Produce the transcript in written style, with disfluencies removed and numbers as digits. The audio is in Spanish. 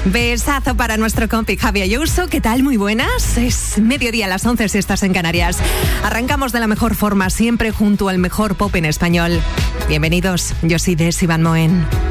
Besazo para nuestro compi Javi Ayuso. ¿Qué tal? Muy buenas. Es mediodía a las 11 si estás en Canarias. Arrancamos de la mejor forma, siempre junto al mejor pop en español. Bienvenidos, yo soy Desi Van Moen.